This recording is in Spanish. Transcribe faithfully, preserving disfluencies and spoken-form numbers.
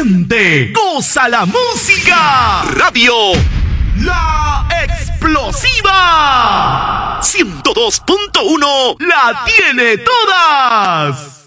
siente, goza la música. Radio La Explosiva ciento dos punto uno la tiene todas.